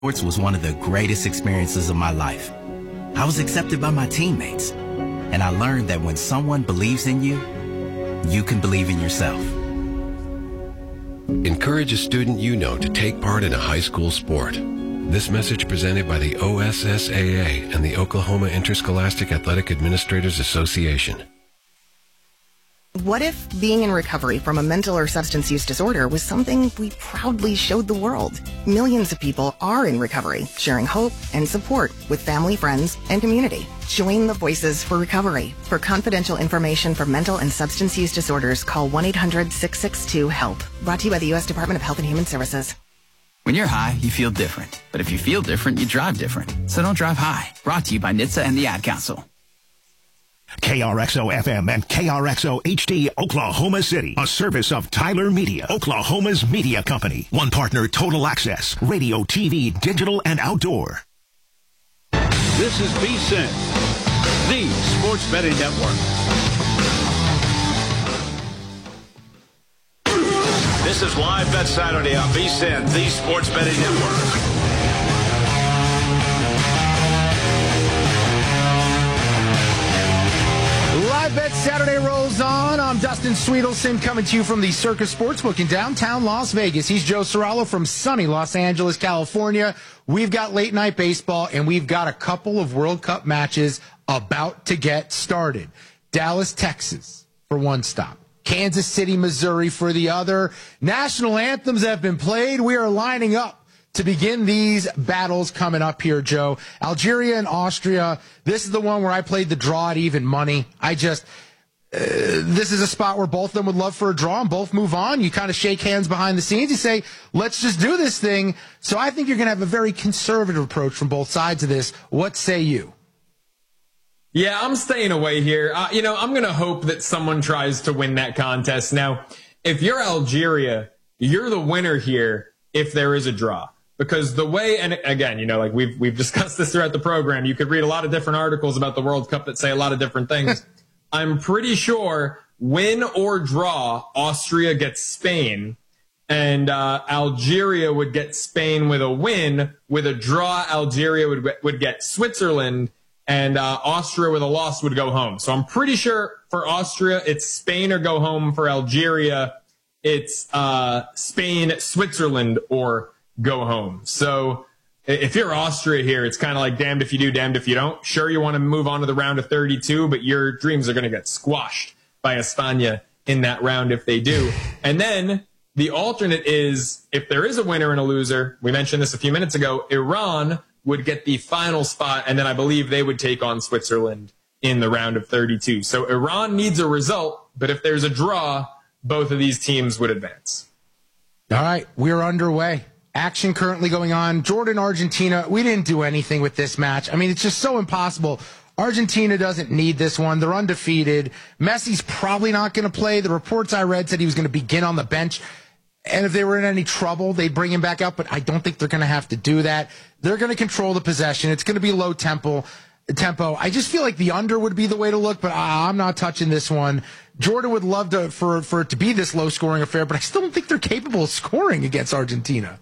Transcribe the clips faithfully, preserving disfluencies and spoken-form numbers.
Sports was one of the greatest experiences of my life. I was accepted by my teammates, and I learned that when someone believes in you, you can believe in yourself. Encourage a student you know to take part in a high school sport. This message presented by the O S S A A and the Oklahoma Interscholastic Athletic Administrators Association. What if being in recovery from a mental or substance use disorder was something we proudly showed the world? Millions of people are in recovery, sharing hope and support with family, friends, and community. Join the Voices for Recovery. For confidential information for mental and substance use disorders, call one eight hundred six six two HELP. Brought to you by the U S Department of Health and Human Services. When you're high, you feel different. But if you feel different, you drive different. So don't drive high. Brought to you by N H T S A and the Ad Council. K R X O F M and K R X O H D Oklahoma City, a service of Tyler Media, Oklahoma's media company. One partner, Total Access, radio, T V, digital, and outdoor. This is V S I N, the Sports Betting Network. This is Live Bet Saturday on V S I N, the Sports Betting Network. Live Bet Saturday rolls on. I'm Dustin Sweetelson coming to you from the Circus Sportsbook in downtown Las Vegas. He's Joe Serralo from sunny Los Angeles, California. We've got late night baseball, and we've got a couple of World Cup matches about to get started. Dallas, Texas for one stop. Kansas City, Missouri for the other. National anthems have been played. We are lining up to begin these battles coming up here, Joe. Algeria and Austria. This is the one where I played the draw at even money. I just, uh, this is a spot where both of them would love for a draw and both move on. You kind of shake hands behind the scenes. You say, let's just do this thing. So I think you're going to have a very conservative approach from both sides of this. What say you? Yeah, I'm staying away here. Uh, you know, I'm going to hope that someone tries to win that contest. Now, if you're Algeria, you're the winner here if there is a draw. Because the way, and again, you know, like we've we've discussed this throughout the program, you could read a lot of different articles about the World Cup that say a lot of different things. I'm pretty sure win or draw, Austria gets Spain, and uh, Algeria would get Spain with a win. With a draw, Algeria would would get Switzerland, and uh, Austria with a loss would go home. So I'm pretty sure for Austria, it's Spain or go home. For Algeria, it's uh, Spain, Switzerland, or go home. So if you're Austria here, it's kind of like damned if you do, damned if you don't. Sure, you want to move on to the round of thirty-two, but your dreams are going to get squashed by España in that round if they do. And then the alternate is, if there is a winner and a loser, we mentioned this a few minutes ago, Iran would get the final spot, and then I believe they would take on Switzerland in the round of thirty-two. So Iran needs a result, but if there's a draw, both of these teams would advance. All right, we're underway. Action currently going on. Jordan, Argentina. We didn't do anything with this match. I mean, it's just so impossible. Argentina doesn't need this one. They're undefeated. Messi's probably not going to play. The reports I read said he was going to begin on the bench. And if they were in any trouble, they'd bring him back up. But I don't think they're going to have to do that. They're going to control the possession. It's going to be low tempo. Tempo. I just feel like the under would be the way to look, but I'm not touching this one. Jordan would love to for, for it to be this low-scoring affair, but I still don't think they're capable of scoring against Argentina.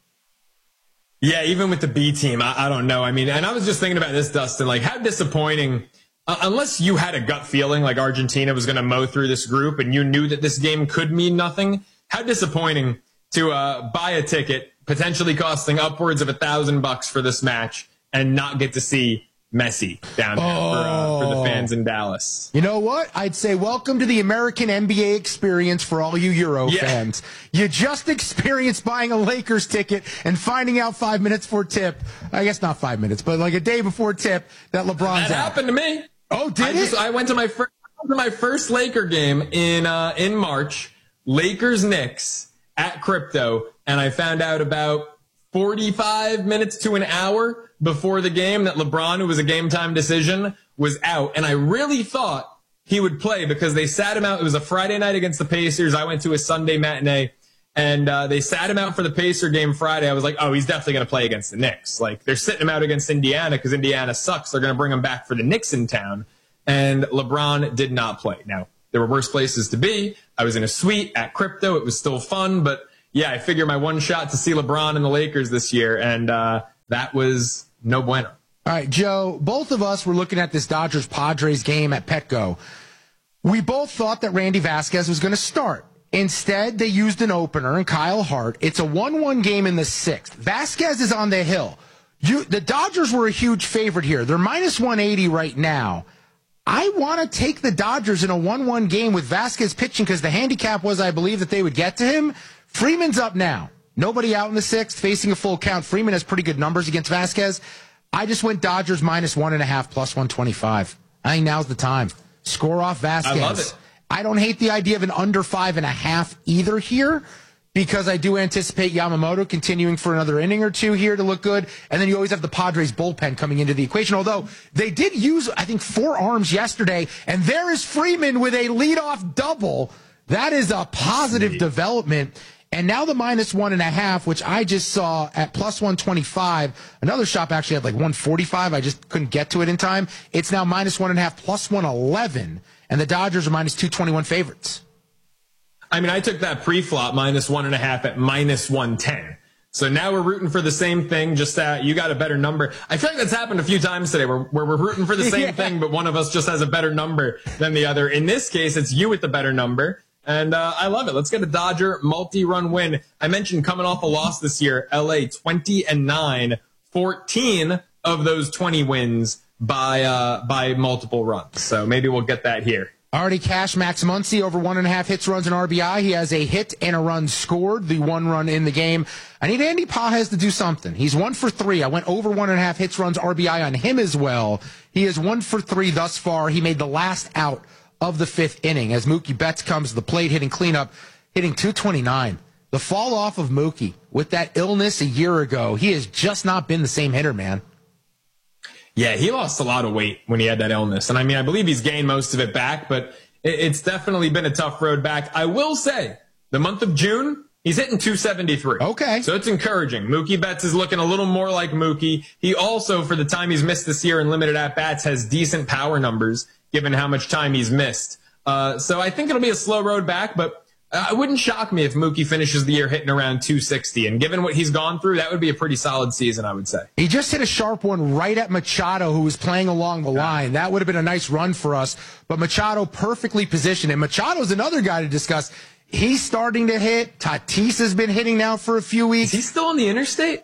Yeah, even with the B team, I, I don't know. I mean, and I was just thinking about this, Dustin, like how disappointing, uh, unless you had a gut feeling like Argentina was going to mow through this group and you knew that this game could mean nothing, how disappointing to uh, buy a ticket, potentially costing upwards of a thousand bucks for this match and not get to see Messi down there oh. for, uh, for the fans in Dallas. You know what? I'd say welcome to the American N B A experience for all you Euro yeah. fans. You just experienced buying a Lakers ticket and finding out five minutes before tip. I guess not five minutes, but like a day before tip that LeBron's That out. happened to me. Oh, did I it? Just, I went to my first, to my first Laker game in uh, in March, Lakers Knicks at Crypto, and I found out about forty-five minutes to an hour before the game that LeBron, who was a game time decision, was out. And I really thought he would play because they sat him out. It was a Friday night against the Pacers. I went to a Sunday matinee, and uh, they sat him out for the Pacer game Friday. I was like, oh, he's definitely going to play against the Knicks. Like, they're sitting him out against Indiana because Indiana sucks. They're going to bring him back for the Knicks in town. And LeBron did not play. Now, there were worse places to be. I was in a suite at Crypto. It was still fun, but yeah, I figure my one shot to see LeBron and the Lakers this year, and uh, that was no bueno. All right, Joe, both of us were looking at this Dodgers-Padres game at Petco. We both thought that Randy Vasquez was going to start. Instead, they used an opener and Kyle Hart. It's a one one game in the sixth. Vasquez is on the hill. You, the Dodgers were a huge favorite here. They're minus one eighty right now. I want to take the Dodgers in a one one game with Vasquez pitching because the handicap was, I believe, that they would get to him. Freeman's up now. Nobody out in the sixth, facing a full count. Freeman has pretty good numbers against Vasquez. I just went Dodgers minus one and a half, plus one twenty-five. I think now's the time. Score off Vasquez. I love it. I don't hate the idea of an under five and a half either here, because I do anticipate Yamamoto continuing for another inning or two here to look good. And then you always have the Padres bullpen coming into the equation. Although they did use, I think, four arms yesterday. And there is Freeman with a leadoff double. That is a positive Sweet. development. And now the minus one and a half, which I just saw at plus one twenty-five. Another shop actually had like one forty-five. I just couldn't get to it in time. It's now minus one and a half, plus one eleven. And the Dodgers are minus two twenty-one favorites. I mean, I took that pre-flop minus one and a half at minus one ten. So now we're rooting for the same thing, just uh, you got a better number. I feel like that's happened a few times today where, where we're rooting for the same yeah. thing, but one of us just has a better number than the other. In this case, it's you with the better number. And uh, I love it. Let's get a Dodger multi-run win. I mentioned coming off a loss this year, L A twenty and nine, fourteen of those twenty wins by uh, by multiple runs. So maybe we'll get that here. Already cashed Max Muncy over one and a half hits, runs, and R B I. He has a hit and a run scored, the one run in the game. I need Andy Pages to do something. He's one for three. I went over one and a half hits, runs, R B I on him as well. He is one for three thus far. He made the last out of the fifth inning as Mookie Betts comes to the plate, hitting cleanup, hitting two twenty-nine. The fall off of Mookie with that illness a year ago, he has just not been the same hitter, man. Yeah, he lost a lot of weight when he had that illness. And I mean, I believe he's gained most of it back, but it's definitely been a tough road back. I will say, the month of June, he's hitting two seventy-three. Okay. So it's encouraging. Mookie Betts is looking a little more like Mookie. He also, for the time he's missed this year in limited at-bats, has decent power numbers, given how much time he's missed. Uh, so I think it'll be a slow road back, but uh, it wouldn't shock me if Mookie finishes the year hitting around two sixty. And given what he's gone through, that would be a pretty solid season, I would say. He just hit a sharp one right at Machado, who was playing along the line. That would have been a nice run for us. But Machado perfectly positioned. And Machado's another guy to discuss. He's starting to hit. Tatis has been hitting now for a few weeks. Is he still on the interstate?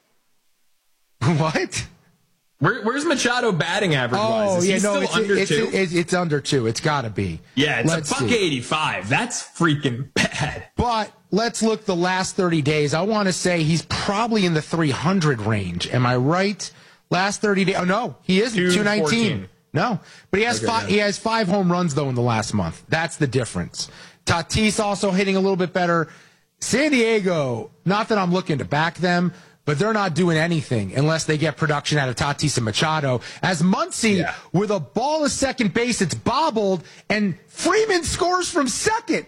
What? Where, where's Machado batting average wise? Oh, Is yeah, he no, still it's, under it's, two? It's, it's under two. It's got to be. Yeah, it's let's a buck see. eighty-five. That's freaking bad. But let's look the last thirty days. I want to say he's probably in the three hundred range. Am I right? Last thirty days. Oh, no, he isn't. two nineteen. No, but he has, okay, five, yeah. he has five home runs, though, in the last month. That's the difference. Tatis also hitting a little bit better. San Diego, not that I'm looking to back them, but they're not doing anything unless they get production out of Tatis and Machado. As Muncy, yeah. with a ball at second base, it's bobbled, and Freeman scores from second.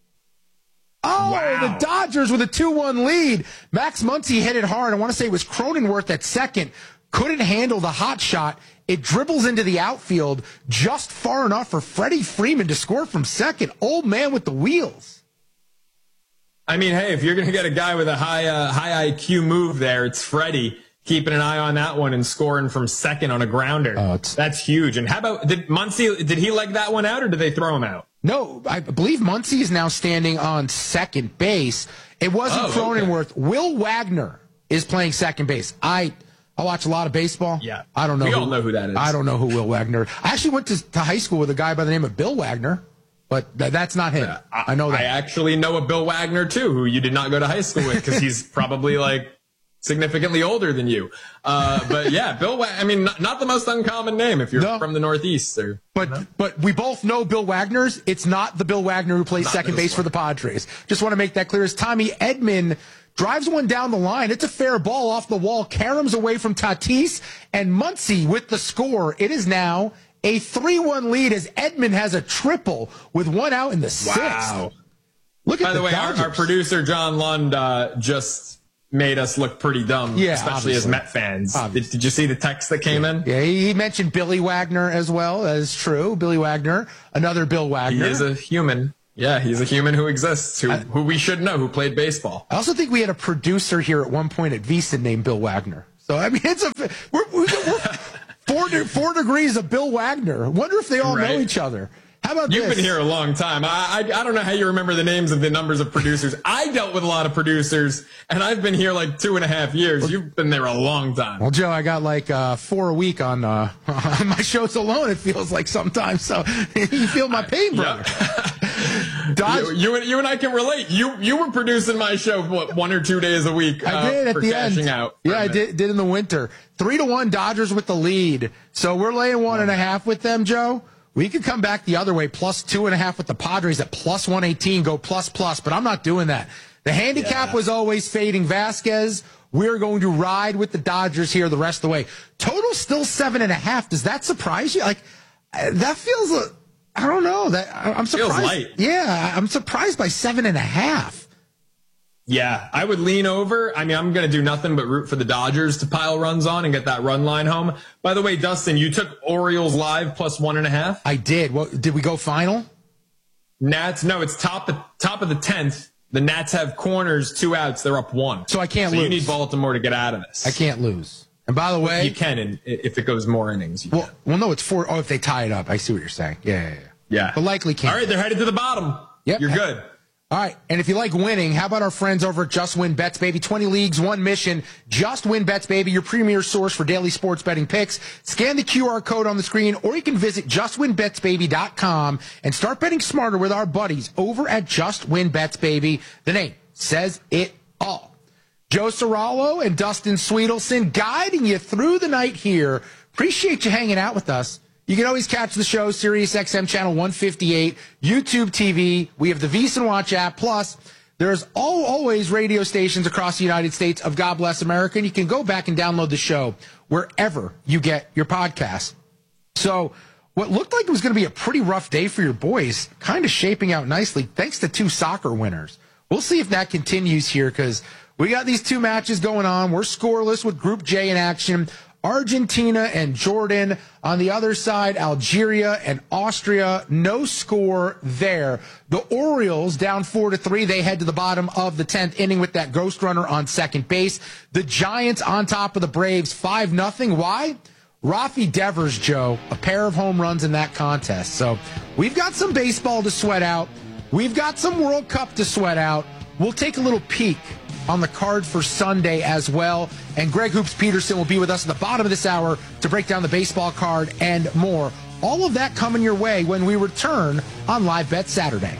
Oh, wow. The Dodgers with a two one lead. Max Muncy hit it hard. I want to say it was Cronenworth at second. Couldn't handle the hot shot. It dribbles into the outfield just far enough for Freddie Freeman to score from second. Old man with the wheels. I mean, hey, if you're going to get a guy with a high uh, high I Q move there, it's Freddie keeping an eye on that one and scoring from second on a grounder. Oh, that's huge. And how about, did Muncy, did he leg that one out or did they throw him out? No, I believe Muncy is now standing on second base. It wasn't oh, Cronenworth. Okay. Will Wagner is playing second base. I I watch a lot of baseball. Yeah. I don't know. We who, all know who that is. I don't know who Will Wagner. I actually went to, to high school with a guy by the name of Bill Wagner. But th- that's not him. Uh, I, I know that. I actually know a Bill Wagner, too, who you did not go to high school with because he's probably, like, significantly older than you. Uh, but, yeah, Bill Wagner, I mean, not, not the most uncommon name if you're no. from the Northeast. Or, but you know? but we both know Bill Wagner's. It's not the Bill Wagner who plays not second base one. for the Padres. Just want to make that clear. As Tommy Edman drives one down the line. It's a fair ball off the wall. Karam's away from Tatis. And Muncy with the score. It is now a three one lead as Edman has a triple with one out in the sixth. Wow. Look at By the, the way, our, our producer, John Lund, uh, just made us look pretty dumb, yeah, especially obviously. as Met fans. Did, did you see the text that came yeah. in? Yeah, he mentioned Billy Wagner as well. That is true. Billy Wagner, another Bill Wagner. He is a human. Yeah, he's a human who exists, who, I, who we should know, who played baseball. I also think we had a producer here at one point at VEASAN named Bill Wagner. So, I mean, it's a we're, we're, we're four, four degrees of Bill Wagner. Wonder if they all right. know each other. How about You've this? been here a long time. I, I I don't know how you remember the names of the numbers of producers. I dealt with a lot of producers, and I've been here like two and a half years. You've been there a long time. Well, Joe, I got like uh, four a week on, uh, on my shows alone, it feels like sometimes. So you feel my pain, brother. Dodge- you, you, and, you and I can relate. You you were producing my show, what, one or two days a week uh, I did at for the cashing end. out. Yeah, I did, did in the winter. Three to one Dodgers with the lead. So we're laying one and a half with them, Joe. We could come back the other way, plus two and a half with the Padres at plus one eighteen, go plus plus, but I'm not doing that. The handicap yeah. was always fading Vasquez. We're going to ride with the Dodgers here the rest of the way. Total still seven and a half. Does that surprise you? Like, that feels, a, I don't know. That I'm surprised. Feels light. Yeah, I'm surprised by seven and a half. Yeah, I would lean over. I mean, I'm going to do nothing but root for the Dodgers to pile runs on and get that run line home. By the way, Dustin, you took Orioles live plus one and a half. I did. Well, did we go final? Nats, no, it's top of, top of the tenth. The Nats have corners, two outs. They're up one. So I can't so lose. You need Baltimore to get out of this. I can't lose. And by the way, you can in, if it goes more innings. You well, can. well, no, it's four. Oh, if they tie it up, I see what you're saying. Yeah, yeah, yeah. Yeah, but likely can't. All right, they're headed to the bottom. Yep, you're good. All right, and if you like winning, how about our friends over at Just Win Bets, baby? twenty leagues, one mission. Just Win Bets, baby, your premier source for daily sports betting picks. Scan the Q R code on the screen, or you can visit just win bets baby dot com and start betting smarter with our buddies over at Just Win Bets, baby. The name says it all. Joe Serralo and Dustin Sweetelson guiding you through the night here. Appreciate you hanging out with us. You can always catch the show, Sirius X M channel one fifty-eight, YouTube T V. We have the VSiN Watch app. Plus, there's all, always radio stations across the United States of God Bless America. And you can go back and download the show wherever you get your podcasts. So what looked like it was going to be a pretty rough day for your boys, kind of shaping out nicely, thanks to two soccer winners. We'll see if that continues here because we got these two matches going on. We're scoreless with Group J in action. Argentina and Jordan. On the other side, Algeria and Austria. No score there. The Orioles down four to three. They head to the bottom of the tenth inning with that ghost runner on second base. The Giants on top of the Braves five nothing. Why? Rafi Devers, Joe, a pair of home runs in that contest. So we've got some baseball to sweat out. We've got some World Cup to sweat out. We'll take a little peek on the card for Sunday as well. And Greg Hoops Peterson will be with us at the bottom of this hour to break down the baseball card and more. All of that coming your way when we return on Live Bet Saturday.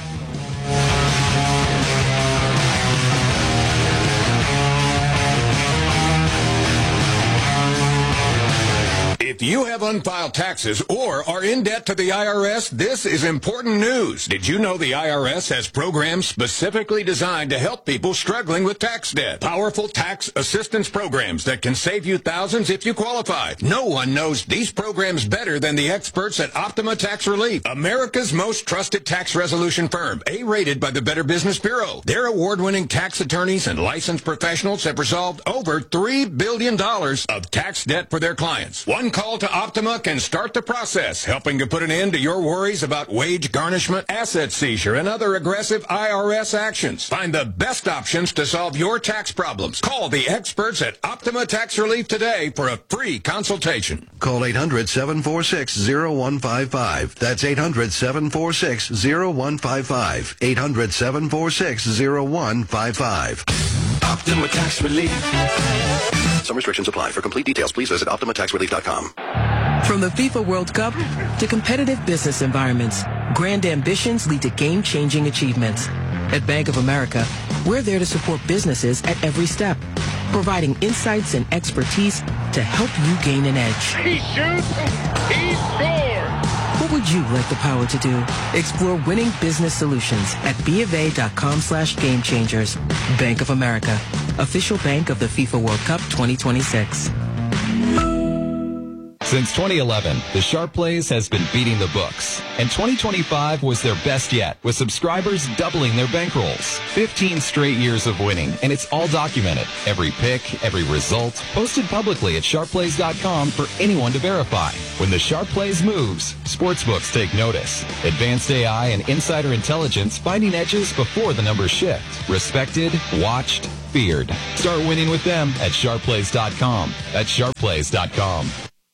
If you have unfiled taxes or are in debt to the I R S, this is important news. Did you know the I R S has programs specifically designed to help people struggling with tax debt? Powerful tax assistance programs that can save you thousands if you qualify. No one knows these programs better than the experts at Optima Tax Relief, America's most trusted tax resolution firm, A-rated by the Better Business Bureau. Their award-winning tax attorneys and licensed professionals have resolved over three billion dollars of tax debt for their clients. One call to Optima can start the process, helping to put an end to your worries about wage garnishment, asset seizure, and other aggressive I R S actions. Find the best options to solve your tax problems. Call the experts at Optima Tax Relief today for a free consultation. Call eight hundred, seven four six, zero one five five. That's eight hundred, seven four six, zero one five five. eight hundred, seven four six, zero one five five. Optima Tax Relief. Some restrictions apply. For complete details, please visit optima tax relief dot com. From the FIFA World Cup to competitive business environments, grand ambitions lead to game-changing achievements. At Bank of America, we're there to support businesses at every step, providing insights and expertise to help you gain an edge. He shoots, he scores! What would you like the power to do? Explore winning business solutions at bofa.com slash game changers. Bank of America, official bank of the FIFA World Cup twenty twenty-six. Since twenty eleven, the Sharp Plays has been beating the books, and twenty twenty-five was their best yet, with subscribers doubling their bankrolls. fifteen straight years of winning, and it's all documented. Every pick, every result, posted publicly at sharp plays dot com for anyone to verify. When the Sharp Plays moves, sportsbooks take notice. Advanced A I and insider intelligence finding edges before the numbers shift. Respected, watched, feared. Start winning with them at sharp plays dot com. That's sharp plays dot com.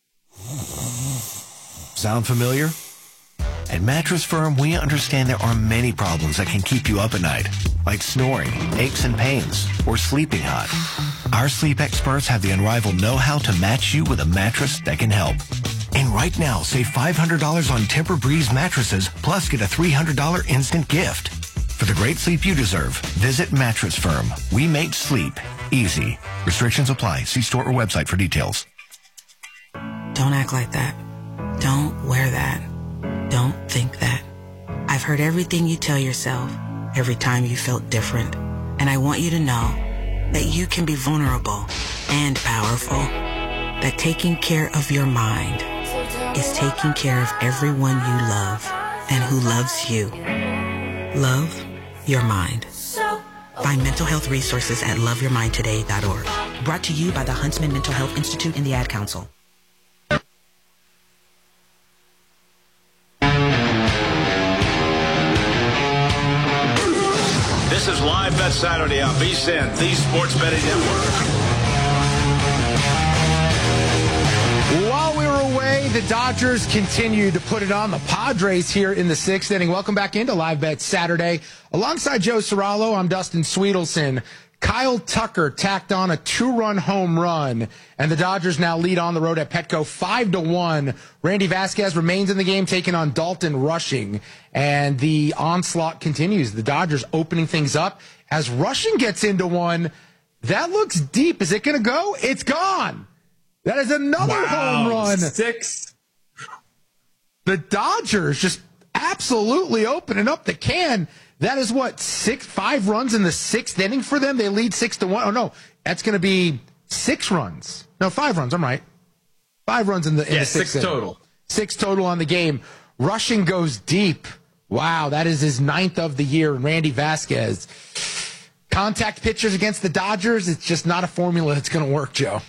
Sound familiar? At Mattress Firm, we understand there are many problems that can keep you up at night, like snoring, aches and pains, or sleeping hot. Our sleep experts have the unrivaled know-how to match you with a mattress that can help. And right now, save five hundred dollars on Tempur-Breeze mattresses, plus get a three hundred dollars instant gift. For the great sleep you deserve, visit Mattress Firm. We make sleep easy. Restrictions apply. See store or website for details. Don't act like that. Don't wear that. Don't think that. I've heard everything you tell yourself every time you felt different. And I want you to know that you can be vulnerable and powerful. That taking care of your mind is taking care of everyone you love and who loves you. Love your mind. Find mental health resources at love your mind today dot org. Brought to you by the Huntsman Mental Health Institute and the Ad Council. This is Live Bet Saturday on V S I N, the Sports Betting Network. While we were away, the Dodgers continued to put it on the Padres here in the sixth inning. Welcome back into Live Bet Saturday. Alongside Joe Serralo, I'm Dustin Sweetelson. Kyle Tucker tacked on a two-run home run, and the Dodgers now lead on the road at Petco five to one. Randy Vasquez remains in the game, taking on Dalton Rushing, and the onslaught continues. The Dodgers opening things up. As Rushing gets into one, that looks deep. Is it going to go? It's gone. That is another wow. home run. Six. The Dodgers just absolutely opening up the can. That is what, six, five runs in the sixth inning for them? They lead six to one. Oh, no, that's going to be six runs. No, five runs. I'm right. Five runs in the, in yeah, the sixth six inning. total. Six total on the game. Rushing goes deep. Wow, that is his ninth of the year. Randy Vasquez. Contact pitchers against the Dodgers, it's just not a formula that's going to work, Joe.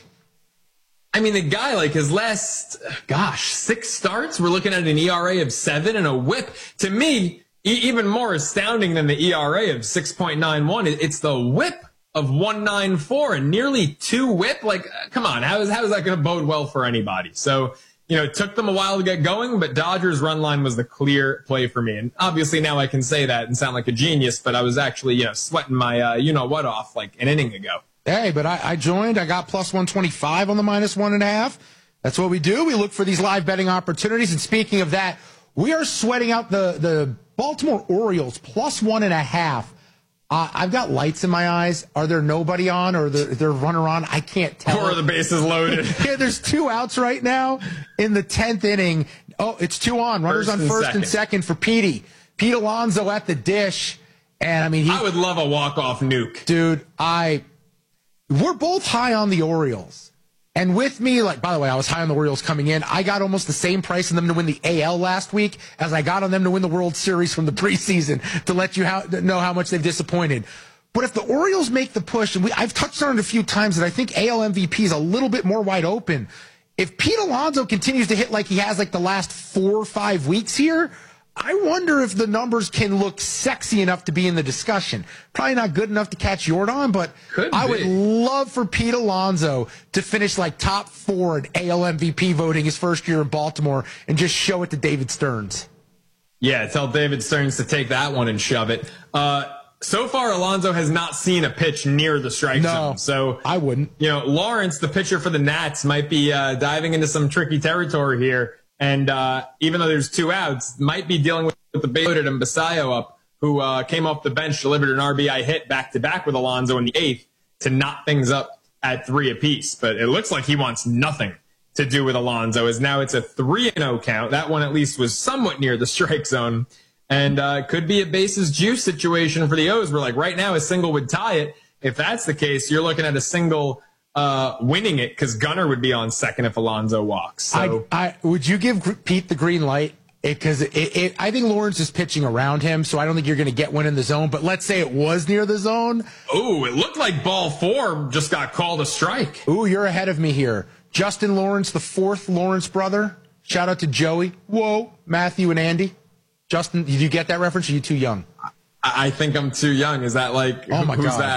I mean, the guy, like his last, gosh, six starts, we're looking at an E R A of seven and a whip. To me, even more astounding than the E R A of six point nine one, it's the whip of one ninety-four and nearly two whip. Like, come on, how is, how is that going to bode well for anybody? So, you know, it took them a while to get going, but Dodgers run line was the clear play for me. And obviously now I can say that and sound like a genius, but I was actually, you know, sweating my, uh, you know what off like an inning ago. Hey, but I, I joined. I got plus one twenty-five on the minus one and a half. That's what we do. We look for these live betting opportunities. And speaking of that, we are sweating out the, the Baltimore Orioles plus one and a half. Uh, I've got lights in my eyes. Are there nobody on or is there a runner on? I can't tell. Or are the bases loaded? Yeah, there's two outs right now in the tenth inning. Oh, it's two on. Runners first on first and second. and second for Petey. Pete Alonso at the dish. And I mean, he, I would love a walk-off nuke. Dude, I, we're both high on the Orioles. And with me, like, by the way, I was high on the Orioles coming in. I got almost the same price on them to win the A L last week as I got on them to win the World Series from the preseason, to let you how, know how much they've disappointed. But if the Orioles make the push, and we, I've touched on it a few times that I think A L M V P is a little bit more wide open. If Pete Alonso continues to hit like he has like the last four or five weeks here, I wonder if the numbers can look sexy enough to be in the discussion. Probably not good enough to catch Jordan, but Could I be. would love for Pete Alonso to finish like top four in A L M V P voting his first year in Baltimore and just show it to David Stearns. Yeah, tell David Stearns to take that one and shove it. Uh, so far, Alonso has not seen a pitch near the strike no, zone. So I wouldn't. You know, Lawrence, the pitcher for the Nats, might be uh, diving into some tricky territory here. And uh, even though there's two outs, might be dealing with, with the base loaded and Basayo up, who uh, came off the bench, delivered an R B I hit back-to-back with Alonso in the eighth to knot things up at three apiece. But it looks like he wants nothing to do with Alonso, as now it's a three and oh count. That one at least was somewhat near the strike zone. And uh, could be a bases juice situation for the O's, where like right now a single would tie it. If that's the case, you're looking at a single uh, winning it, because Gunnar would be on second if Alonso walks. So I, I, would you give Pete the green light? Because it, it, it, I think Lawrence is pitching around him, so I don't think you're going to get one in the zone. But let's say it was near the zone. Oh, it looked like ball four just got called a strike. Ooh, you're ahead of me here. Justin Lawrence, the fourth Lawrence brother. Shout out to Joey. Whoa, Matthew and Andy. Justin, did you get that reference? Or are you too young? I, I think I'm too young. Is that like, oh my who's God. that?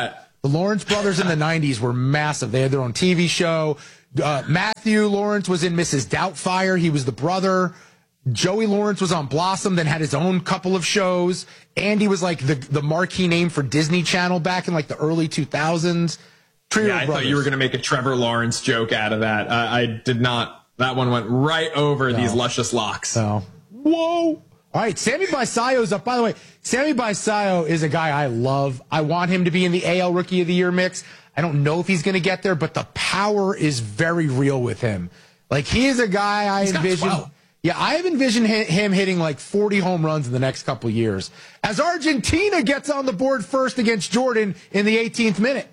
The Lawrence brothers in the nineties were massive. They had their own T V show. Uh, Matthew Lawrence was in Missus Doubtfire. He was the brother. Joey Lawrence was on Blossom, then had his own couple of shows. Andy was like the, the marquee name for Disney Channel back in like the early two thousands. Trio yeah, I brothers. thought you were going to make a Trevor Lawrence joke out of that. I, I did not. That one went right over no. these luscious locks. No. Whoa. All right, Sammy Baisayo's up. By the way, Sammy Baisayo is a guy I love. I want him to be in the A L Rookie of the Year mix. I don't know if he's going to get there, but the power is very real with him. Like, he is a guy I he's envision. Yeah, I have envisioned him hitting like forty home runs in the next couple of years. As Argentina gets on the board first against Jordan in the eighteenth minute.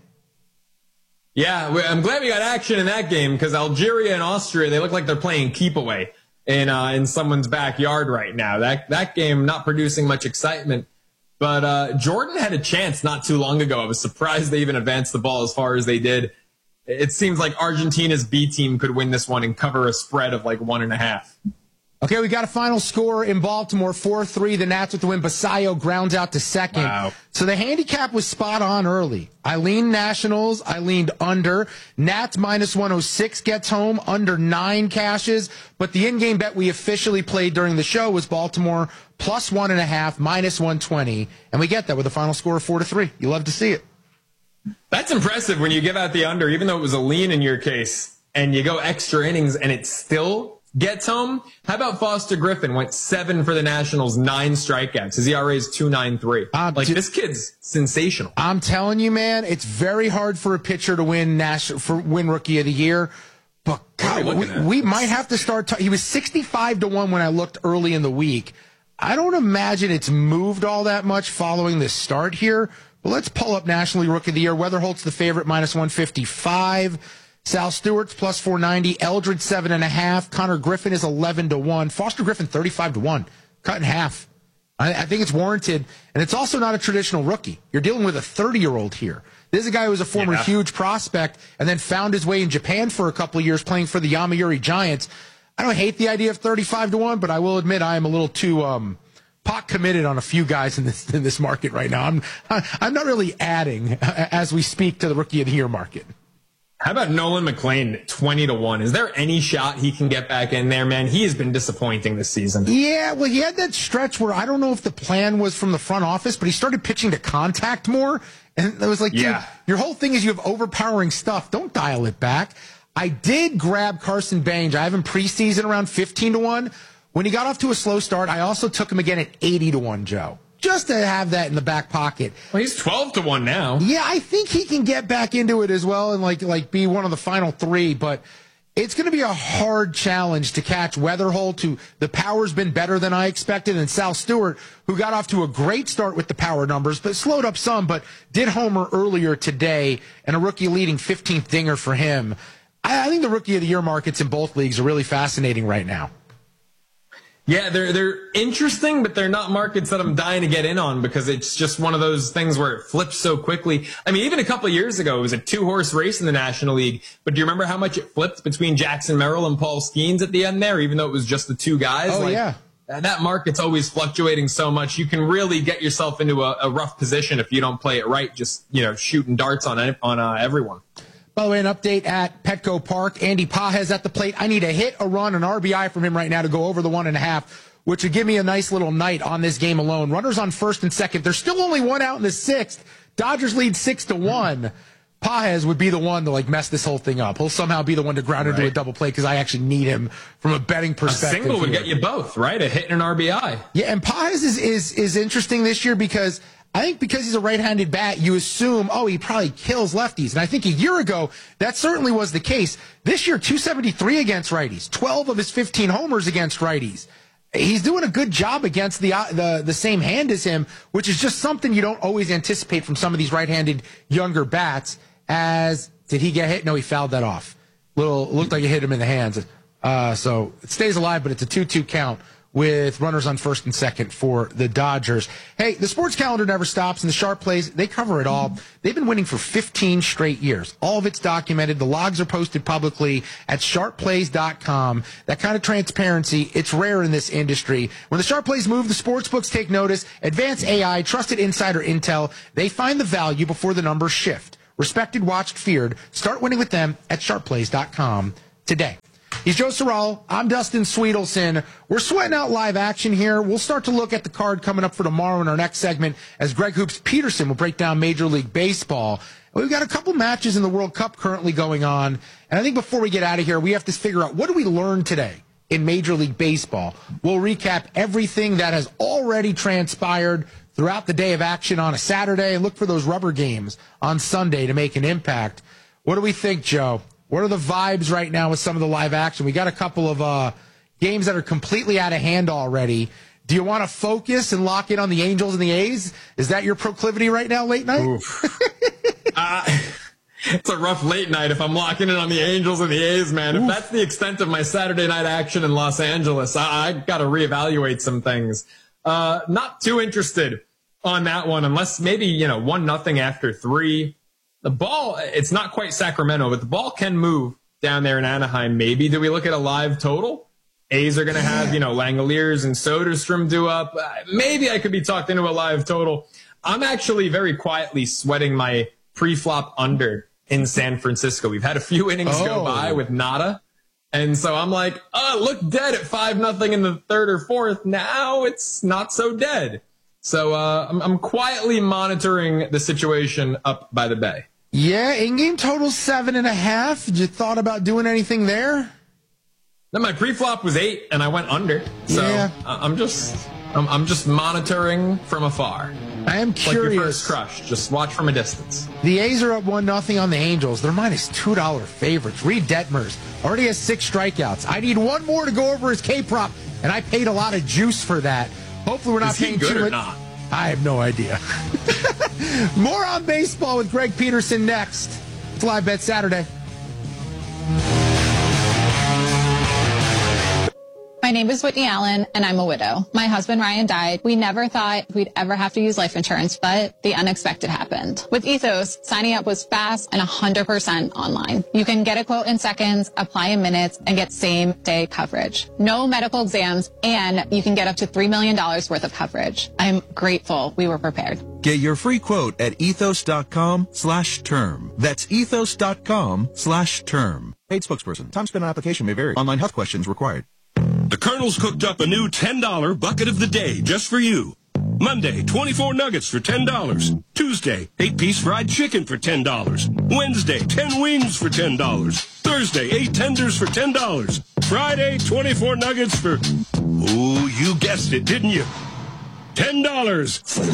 Yeah, I'm glad we got action in that game because Algeria and Austria, they look like they're playing keep away in uh, in someone's backyard right now. That that game not producing much excitement. But uh, Jordan had a chance not too long ago. I was surprised they even advanced the ball as far as they did. It seems like Argentina's B team could win this one and cover a spread of like one and a half. Okay, we got a final score in Baltimore, four three. The Nats with the win. Basayo grounds out to second. Wow. So the handicap was spot on early. I leaned Nationals. I leaned under. Nats minus one oh six gets home, under nine cashes. But the in-game bet we officially played during the show was Baltimore plus one and a half, minus one twenty. And we get that with a final score of four to three. You love to see it. That's impressive when you give out the under, even though it was a lean in your case, and you go extra innings and it still gets home. How about Foster Griffin? Went seven for the Nationals, nine strikeouts. His E R A is two point nine three. Uh, like, this kid's sensational. I'm telling you, man, it's very hard for a pitcher to win national for win Rookie of the Year. But God, we, we might have to start. T- he was sixty-five to one when I looked early in the week. I don't imagine it's moved all that much following this start here. But let's pull up National League Rookie of the Year. Weatherholt's the favorite, minus one fifty-five. Sal Stewart's plus four ninety. Eldred seven and a half. Connor Griffin is eleven to one. Foster Griffin thirty-five to one. Cut in half. I, I think it's warranted. And it's also not a traditional rookie. You're dealing with a thirty-year-old here. This is a guy who was a former yeah. huge prospect and then found his way in Japan for a couple of years playing for the Yomiuri Giants. I don't hate the idea of thirty-five to one, but I will admit I am a little too um, pot committed on a few guys in this in this market right now. I'm I'm not really adding as we speak to the Rookie of the Year market. How about Nolan McLean, twenty to one? Is there any shot he can get back in there, man? He has been disappointing this season. Yeah, well, he had that stretch where I don't know if the plan was from the front office, but he started pitching to contact more. And it was like, yeah. dude, your whole thing is you have overpowering stuff. Don't dial it back. I did grab Carson Bange. I have him preseason around fifteen to one. When he got off to a slow start, I also took him again at eighty to one, Joe. Just to have that in the back pocket. Well, he's twelve to one now. Yeah, I think he can get back into it as well and like like be one of the final three, but it's going to be a hard challenge to catch Weatherholt, who the power's been better than I expected, and Sal Stewart, who got off to a great start with the power numbers, but slowed up some, but did homer earlier today, and a rookie leading fifteenth dinger for him. I, I think the Rookie of the Year markets in both leagues are really fascinating right now. Yeah, they're they're interesting, but they're not markets that I'm dying to get in on because it's just one of those things where it flips so quickly. I mean, even a couple of years ago, it was a two-horse race in the National League, but do you remember how much it flipped between Jackson Merrill and Paul Skeens at the end there, even though it was just the two guys? Oh, like, yeah. That market's always fluctuating so much. You can really get yourself into a, a rough position if you don't play it right, just, you know, shooting darts on on uh, everyone. By the way, an update at Petco Park. Andy Pages at the plate. I need a hit, a run, an R B I from him right now to go over the one and a half, which would give me a nice little night on this game alone. Runners on first and second. There's still only one out in the sixth. Dodgers lead six to one. Pages would be the one to like mess this whole thing up. He'll somehow be the one to ground into right. a double play because I actually need him from a betting perspective. A single would here. get you both, right? A hit and an R B I. Yeah, and Pages is, is is interesting this year because I think because he's a right-handed bat, you assume, oh, he probably kills lefties. And I think a year ago, that certainly was the case. This year, two seventy-three against righties, twelve of his fifteen homers against righties. He's doing a good job against the, uh, the the same hand as him, which is just something you don't always anticipate from some of these right-handed younger bats. As did he get hit? No, he fouled that off. Little looked like it hit him in the hands. Uh, so it stays alive, but it's a two two count with runners on first and second for the Dodgers. Hey, the sports calendar never stops, and the Sharp Plays, they cover it all. They've been winning for fifteen straight years. All of it's documented. The logs are posted publicly at sharp plays dot com. That kind of transparency, it's rare in this industry. When the Sharp Plays move, the sports books take notice. Advanced A I, trusted insider intel, they find the value before the numbers shift. Respected, watched, feared. Start winning with them at sharp plays dot com today. He's Joe Sorrell. I'm Dustin Sweetelson. We're sweating out live action here. We'll start to look at the card coming up for tomorrow in our next segment as Greg Hoops Peterson will break down Major League Baseball. We've got a couple matches in the World Cup currently going on. And I think before we get out of here, we have to figure out what do we learn today in Major League Baseball. We'll recap everything that has already transpired throughout the day of action on a Saturday and look for those rubber games on Sunday to make an impact. What do we think, Joe? What are the vibes right now with some of the live action? We got a couple of uh, games that are completely out of hand already. Do you want to focus and lock in on the Angels and the A's? Is that your proclivity right now, late night? uh, it's a rough late night if I'm locking in on the Angels and the A's, man. Oof. If that's the extent of my Saturday night action in Los Angeles, I, I got to reevaluate some things. Uh, not too interested on that one, unless maybe, you know, one nothing after three. The ball, it's not quite Sacramento, but the ball can move down there in Anaheim. Maybe do we look at a live total? A's are going to have, you know, Langoliers and Soderstrom due up. Uh, maybe I could be talked into a live total. I'm actually very quietly sweating my pre-flop under in San Francisco. We've had a few innings oh. go by with nada. And so I'm like, oh, look dead at five nothing in the third or fourth. Now it's not so dead. So uh, I'm, I'm quietly monitoring the situation up by the bay. Yeah, in-game total seven and a half. Did you thought about doing anything there? No, my pre-flop was eight, and I went under. So yeah. I'm just, I'm, I'm just monitoring from afar. I am curious. Like your first crush, just watch from a distance. The A's are up one nothing on the Angels. They're minus two dollar favorites. Reed Detmers already has six strikeouts. I need one more to go over his K-prop, and I paid a lot of juice for that. Hopefully we're not Is he paying good too or much. not? I have no idea. More on baseball with Greg Peterson next. It's Live Bet Saturday. My name is Whitney Allen, and I'm a widow. My husband, Ryan, died. We never thought we'd ever have to use life insurance, but the unexpected happened. With Ethos, signing up was fast and one hundred percent online. You can get a quote in seconds, apply in minutes, and get same-day coverage. No medical exams, and you can get up to three million dollars worth of coverage. I'm grateful we were prepared. Get your free quote at ethos.com slash term. That's ethos.com slash term. Paid spokesperson. Time spent on application may vary. Online health questions required. The Colonel's cooked up a new ten dollar bucket of the day just for you. Monday, twenty-four nuggets for ten dollars. Tuesday, eight piece fried chicken for ten dollars. Wednesday, ten wings for ten dollars. Thursday, eight tenders for ten dollars. Friday, twenty-four nuggets for... Ooh, you guessed it, didn't you? ten dollars.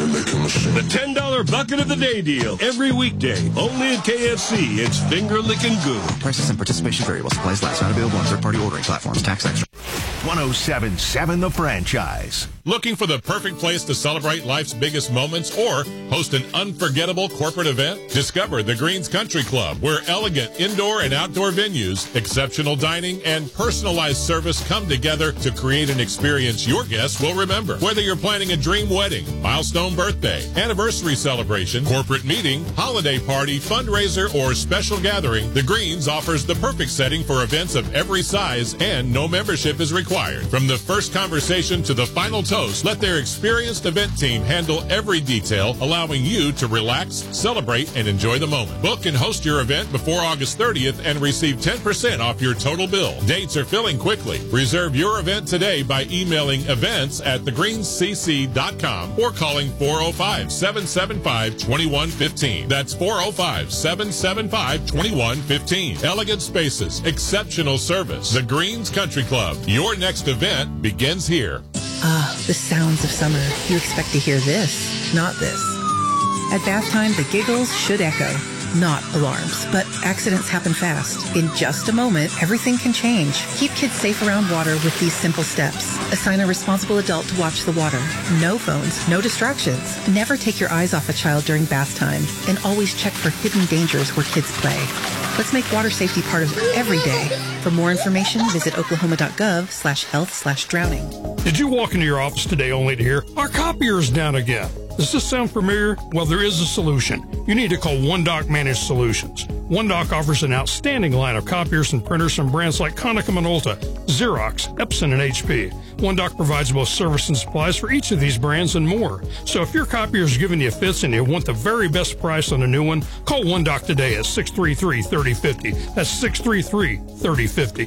The ten dollar bucket of the day deal. Every weekday. Only at K F C. It's finger licking good. Prices and participation vary while supplies last. Not available on third-party ordering platforms. Tax extra. one oh seven point seven The Franchise. Looking for the perfect place to celebrate life's biggest moments or host an unforgettable corporate event? Discover the Greens Country Club, where elegant indoor and outdoor venues, exceptional dining, and personalized service come together to create an experience your guests will remember. Whether you're planning a dream wedding, milestone birthday, anniversary celebration, corporate meeting, holiday party, fundraiser, or special gathering, the Greens offers the perfect setting for events of every size, and no membership is required. From the first conversation to the final toast, let their experienced event team handle every detail, allowing you to relax, celebrate, and enjoy the moment. Book and host your event before August thirtieth and receive ten percent off your total bill. Dates are filling quickly. Reserve your event today by emailing events at the greens c c dot com or calling four oh five, seven seven five, two one one five. That's four oh five, seven seven five, two one one five. Elegant spaces, exceptional service. The Greens Country Club. Your next event begins here. Ah, the sounds of summer. You expect to hear this, not this. At bath time, the giggles should echo. Not alarms, but accidents happen fast. In just a moment, everything can change. Keep kids safe around water with these simple steps. Assign a responsible adult to watch the water. No phones, no distractions. Never take your eyes off a child during bath time. And always check for hidden dangers where kids play. Let's make water safety part of every day. For more information, visit oklahoma.gov slash health slash drowning. Did you walk into your office today only to hear, our copier's down again? Does this sound familiar? Well, there is a solution. You need to call OneDoc Managed Solutions. OneDoc offers an outstanding line of copiers and printers from brands like Konica Minolta, Xerox, Epson, and H P. OneDoc provides both service and supplies for each of these brands and more. So if your copier is giving you fits and you want the very best price on a new one, call OneDoc today at six three three, three oh five oh. That's six three three, three oh five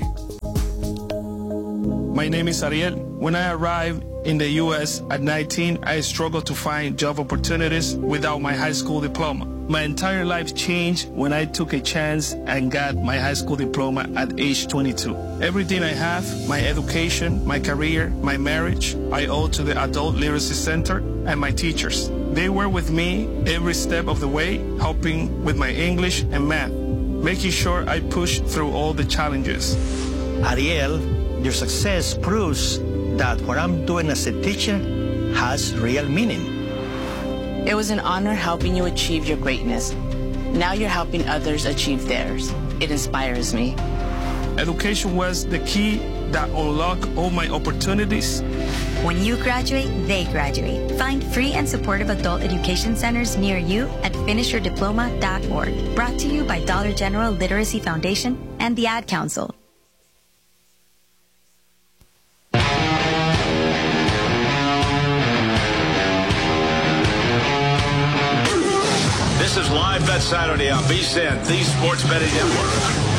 oh. My name is Ariel. When I arrived in the U S at nineteen, I struggled to find job opportunities without my high school diploma. My entire life changed when I took a chance and got my high school diploma at age twenty-two. Everything I have, my education, my career, my marriage, I owe to the Adult Literacy Center and my teachers. They were with me every step of the way, helping with my English and math, making sure I pushed through all the challenges. Ariel, your success proves that what I'm doing as a teacher has real meaning. It was an honor helping you achieve your greatness. Now you're helping others achieve theirs. It inspires me. Education was the key that unlocked all my opportunities. When you graduate, they graduate. Find free and supportive adult education centers near you at finish your diploma dot org. Brought to you by Dollar General Literacy Foundation and the Ad Council. This is Live Bet Saturday on V S I N, the Sports Betting Network.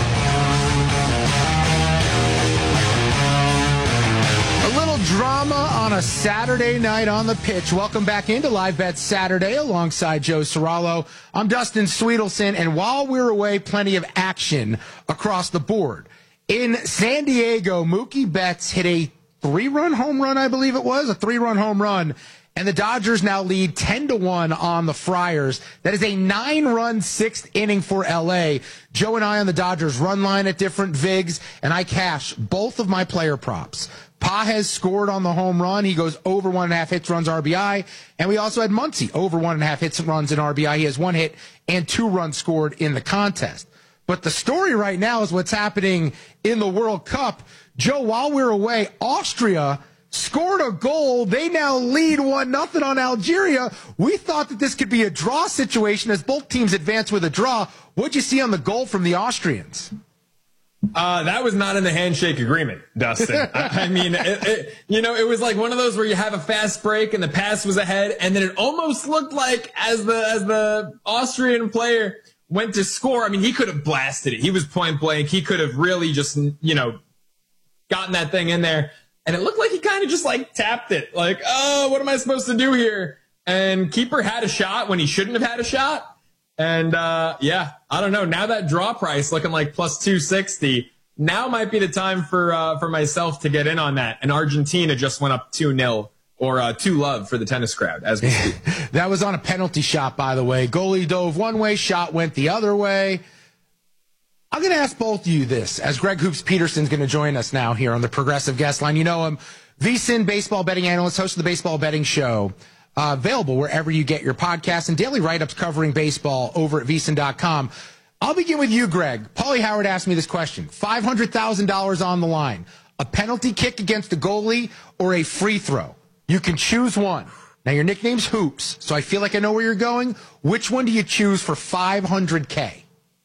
A little drama on a Saturday night on the pitch. Welcome back into Live Bet Saturday alongside Joe Serralo. I'm Dustin Sweetelson, and while we're away, plenty of action across the board. In San Diego, Mookie Betts hit a three-run home run, I believe it was, a three-run home run. And the Dodgers now lead ten to one on the Friars. That is a nine-run sixth inning for L A. Joe and I on the Dodgers run line at different vigs, and I cash both of my player props. Pages scored on the home run. He goes over one and a half hits, runs, R B I. And we also had Muncy over one and a half hits, runs, and R B I. He has one hit and two runs scored in the contest. But the story right now is what's happening in the World Cup. Joe, while we're away, Austria scored a goal. They now lead one nothing on Algeria. We thought that this could be a draw situation as both teams advance with a draw. What'd you see on the goal from the Austrians? Uh, that was not in the handshake agreement, Dustin. I, I mean, it, it, you know, it was like one of those where you have a fast break and the pass was ahead, and then it almost looked like as the as the Austrian player went to score, I mean, he could have blasted it. He was point blank. He could have really just, you know, gotten that thing in there. And it looked like he kind of just like tapped it. Like, oh, what am I supposed to do here? And keeper had a shot when he shouldn't have had a shot. And, uh, yeah, I don't know. Now that draw price looking like plus two sixty, now might be the time for, uh, for myself to get in on that. And Argentina just went up two nil or, uh, two love for the tennis crowd as we speak. That was on a penalty shot, by the way. Goalie dove one way, shot went the other way. I'm going to ask both of you this, as Greg Hoops Peterson's going to join us now here on the Progressive Guest Line. You know him, V S I N baseball betting analyst, host of the Baseball Betting Show, uh, available wherever you get your podcasts and daily write-ups covering baseball over at V S I N dot com. I'll begin with you, Greg. Paulie Howard asked me this question. five hundred thousand dollars on the line. A penalty kick against the goalie or a free throw? You can choose one. Now, your nickname's Hoops, so I feel like I know where you're going. Which one do you choose for five hundred K?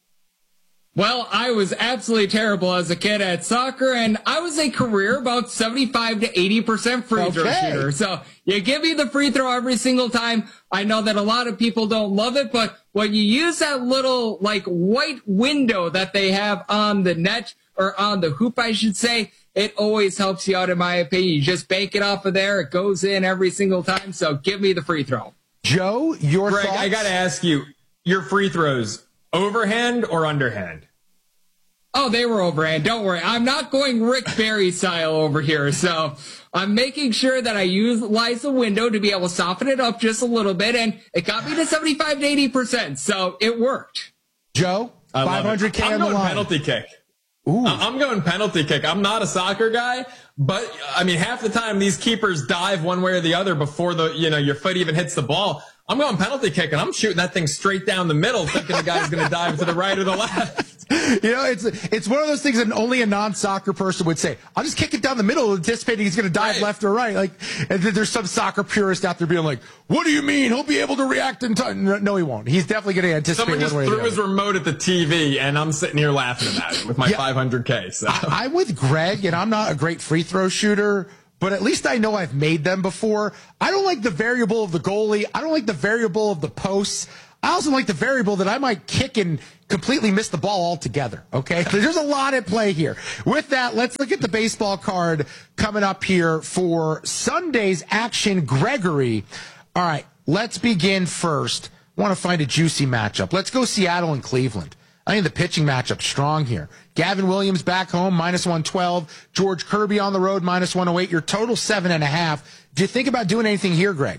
Well, I was absolutely terrible as a kid at soccer, and I was a career about seventy-five to eighty percent free throw okay. shooter. So you give me the free throw every single time. I know that a lot of people don't love it, but when you use that little like white window that they have on the net or on the hoop, I should say, it always helps you out, in my opinion. You just bank it off of there. It goes in every single time. So give me the free throw. Joe, your Greg, thoughts? I got to ask you, your free throws, overhand or underhand? Oh, they were overhand. Don't worry. I'm not going Rick Barry style over here. So I'm making sure that I utilize the window to be able to soften it up just a little bit. And it got me to seventy-five to eighty percent. So it worked. Joe, five hundred K on the line. I'm going penalty kick. Ooh. I'm going penalty kick. I'm not a soccer guy, but I mean, half the time these keepers dive one way or the other before the, you know, your foot even hits the ball. I'm going penalty kick, and I'm shooting that thing straight down the middle, thinking the guy's going to dive to the right or the left. You know, it's it's one of those things that only a non-soccer person would say. I'll just kick it down the middle, anticipating he's going to dive right. left or right. Like, and then there's some soccer purist out there being like, "What do you mean? He'll be able to react in time?" No, he won't. He's definitely going to anticipate. Someone just one way threw or his remote at the T V, and I'm sitting here laughing about it with my yeah, five hundred K. So. I, I'm with Greg, and I'm not a great free throw shooter, but at least I know I've made them before. I don't like the variable of the goalie. I don't like the variable of the posts. I also like the variable that I might kick and completely miss the ball altogether, okay? There's a lot at play here. With that, let's look at the baseball card coming up here for Sunday's action. Gregory. All right, let's begin first. I want to find a juicy matchup. Let's go Seattle and Cleveland. I think the pitching matchup strong here. Gavin Williams back home, minus one twelve. George Kirby on the road, minus one oh eight. Your total seven and a half. Do you think about doing anything here, Greg?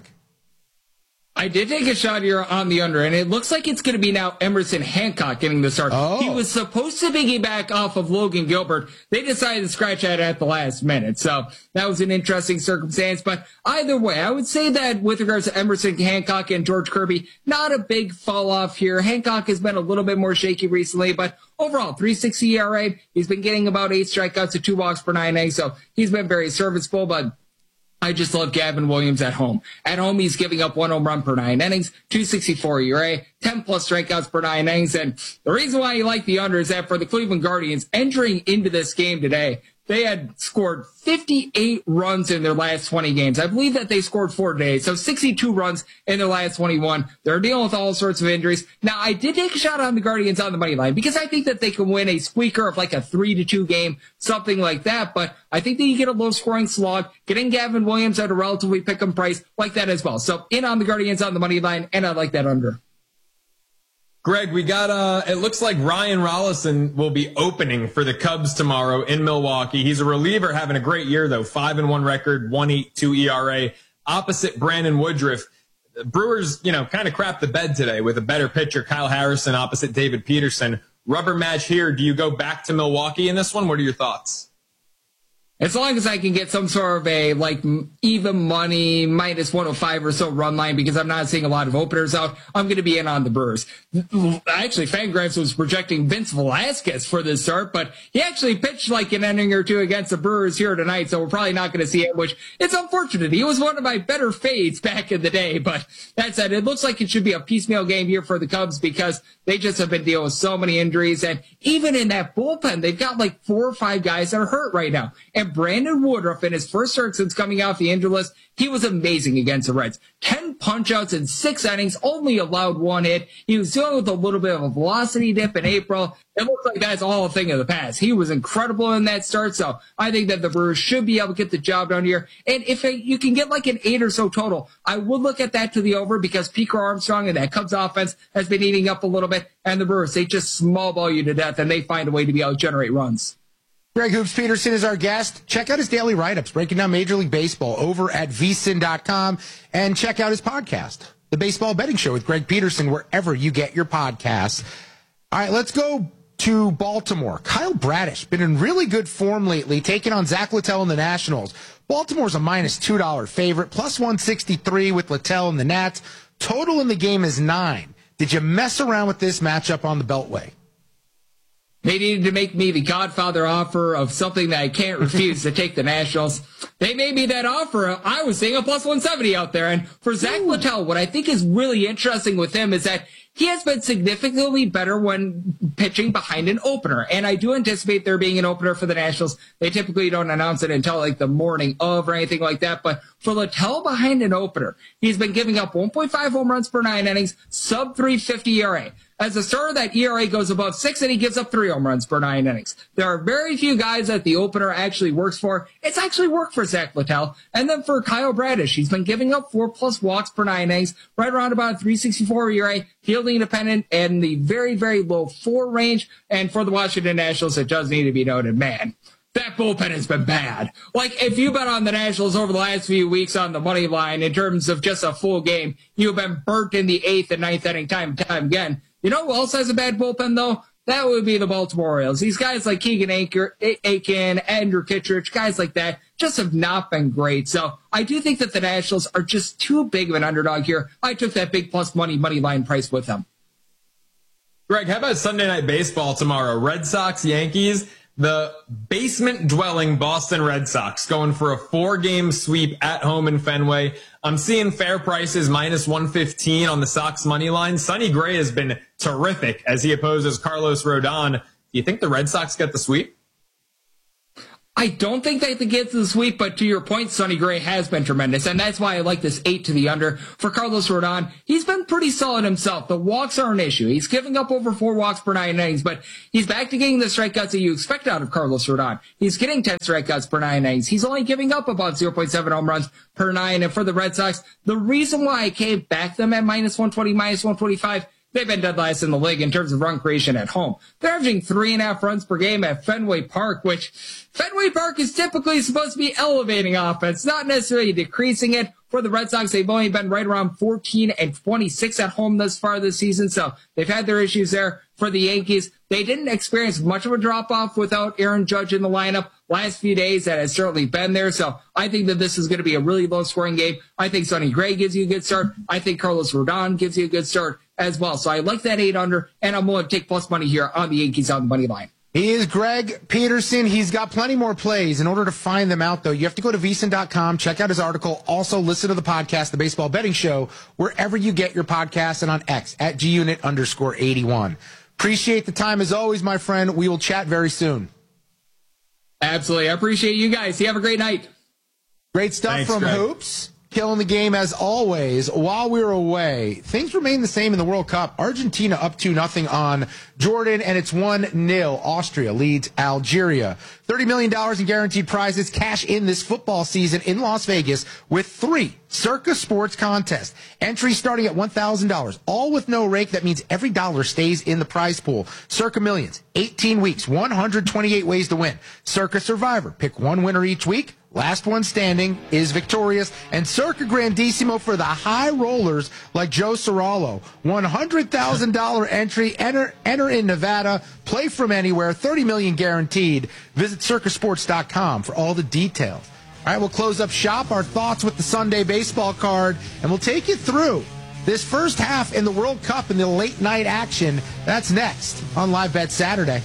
I did take a shot here on the under, and it looks like it's going to be now Emerson Hancock getting the start. Oh. He was supposed to piggyback off of Logan Gilbert. They decided to scratch that at the last minute, so that was an interesting circumstance. But either way, I would say that with regards to Emerson Hancock and George Kirby, not a big fall off here. Hancock has been a little bit more shaky recently, but overall, three sixty E R A. He's been getting about eight strikeouts to two walks per nine innings, so he's been very serviceable, but I just love Gavin Williams at home. At home, he's giving up one home run per nine innings, two sixty-four E R A, ten plus strikeouts per nine innings. And the reason why you like the under is that for the Cleveland Guardians, entering into this game today, they had scored fifty-eight runs in their last twenty games. I believe that they scored four today, so sixty-two runs in their last twenty-one. They're dealing with all sorts of injuries. Now, I did take a shot on the Guardians on the money line because I think that they can win a squeaker of like a three to two game, something like that. But I think that you get a low scoring slog, getting Gavin Williams at a relatively pick 'em price like that as well. So in on the Guardians on the money line, and I like that under. Greg, we got, uh, it looks like Ryan Rollison will be opening for the Cubs tomorrow in Milwaukee. He's a reliever having a great year, though. Five and one record, one eighty-two E R A, opposite Brandon Woodruff. The Brewers, you know, kind of crapped the bed today with a better pitcher, Kyle Harrison, opposite David Peterson. Rubber match here. Do you go back to Milwaukee in this one? What are your thoughts? As long as I can get some sort of a, like, even money, minus one oh five or so run line, because I'm not seeing a lot of openers out, I'm going to be in on the Brewers. Actually, Fangraphs was projecting Vince Velasquez for this start, but he actually pitched like an inning or two against the Brewers here tonight, so we're probably not going to see it, which it's unfortunate. He was one of my better fades back in the day, but that said, it looks like it should be a piecemeal game here for the Cubs because they just have been dealing with so many injuries, and even in that bullpen, they've got like four or five guys that are hurt right now. And Brandon Woodruff, in his first start since coming off the injury list, he was amazing against the Reds. Ten punch-outs in six innings, only allowed one hit. He was dealing with a little bit of a velocity dip in April. It looks like that's all a thing of the past. He was incredible in that start, so I think that the Brewers should be able to get the job done here. And if you can get like an eight or so total, I would look at that to the over because Pico Armstrong and that Cubs offense has been eating up a little bit, and the Brewers, they just small ball you to death, and they find a way to be able to generate runs. Greg Hoops Peterson is our guest. Check out his daily write-ups, breaking down Major League Baseball over at V S I N dot com, and check out his podcast, The Baseball Betting Show with Greg Peterson, wherever you get your podcasts. All right, let's go to Baltimore. Kyle Bradish, been in really good form lately, taking on Zach Littell and the Nationals. Baltimore's a minus two dollar favorite, plus one sixty-three with Littell and the Nats. Total in the game is nine. Did you mess around with this matchup on the Beltway? They needed to make me the Godfather offer of something that I can't refuse to take the Nationals. They made me that offer. I was seeing a plus one seventy out there. And for Zach Littell, what I think is really interesting with him is that he has been significantly better when pitching behind an opener. And I do anticipate there being an opener for the Nationals. They typically don't announce it until like the morning of or anything like that. But for Littell behind an opener, he's been giving up one point five home runs per nine innings, sub three fifty E R A. As a starter, that E R A goes above six, and he gives up three home runs per nine innings. There are very few guys that the opener actually works for. It's actually worked for Zach Littell. And then for Kyle Bradish, he's been giving up four plus walks per nine innings, right around about three sixty-four E R A, fielding independent, and the very, very low four range. And for the Washington Nationals, it does need to be noted, man, that bullpen has been bad. Like, if you bet on the Nationals over the last few weeks on the money line in terms of just a full game, you've been burnt in the eighth and ninth inning time and time again. You know who else has a bad bullpen, though? That would be the Baltimore Orioles. These guys like Keegan Aiken, Andrew Kittredge, guys like that, just have not been great. So I do think that the Nationals are just too big of an underdog here. I took that big plus money, money line price with them. Greg, how about Sunday Night Baseball tomorrow? Red Sox, Yankees. The basement-dwelling Boston Red Sox going for a four-game sweep at home in Fenway. I'm seeing fair prices minus one fifteen on the Sox money line. Sonny Gray has been terrific as he opposes Carlos Rodon. Do you think the Red Sox get the sweep? I don't think they can get to the sweep, but to your point, Sonny Gray has been tremendous, and that's why I like this eight to the under for Carlos Rodon. He's been pretty solid himself. The walks are an issue. He's giving up over four walks per nine innings, but he's back to getting the strikeouts that you expect out of Carlos Rodon. He's getting ten strikeouts per nine innings. He's only giving up about zero point seven home runs per nine, and for the Red Sox, the reason why I came back them at minus one twenty, minus one twenty-five, they've been dead last in the league in terms of run creation at home. They're averaging three and a half runs per game at Fenway Park, which Fenway Park is typically supposed to be elevating offense, not necessarily decreasing it. For the Red Sox, they've only been right around fourteen and twenty-six at home thus far this season, so they've had their issues there. For the Yankees, they didn't experience much of a drop-off without Aaron Judge in the lineup. Last few days, that has certainly been there, so I think that this is going to be a really low-scoring game. I think Sonny Gray gives you a good start. I think Carlos Rodon gives you a good start as well. So I like that eight under, and I'm going to take plus money here on the Yankees on the money line. He is Greg Peterson. He's got plenty more plays. In order to find them out, though, you have to go to V S I N dot com, check out his article. Also, listen to the podcast, The Baseball Betting Show, wherever you get your podcasts, and on X at G Unit underscore eighty-one. Appreciate the time as always, my friend. We will chat very soon. Absolutely. I appreciate you guys. You have a great night. Great stuff Thanks, from Greg. Hoops. Killing the game as always. While we were away, things remain the same in the World Cup. Argentina up two nothing on Jordan, and it's one nil. Austria leads Algeria. thirty million dollars in guaranteed prizes. Cash in this football season in Las Vegas with three Circa Sports contests. Entry starting at one thousand dollars. All with no rake. That means every dollar stays in the prize pool. Circa Millions. eighteen weeks. one hundred twenty-eight ways to win. Circa Survivor. Pick one winner each week. Last one standing is victorious. And Circa Grandissimo for the high rollers like Joe Serralo. one hundred thousand dollars entry. Enter, enter in Nevada. Play from anywhere. thirty million dollars guaranteed. Visit circa sports dot com for all the details. All right, we'll close up shop. Our thoughts with the Sunday baseball card. And we'll take you through this first half in the World Cup and the late night action. That's next on Live Bet Saturday.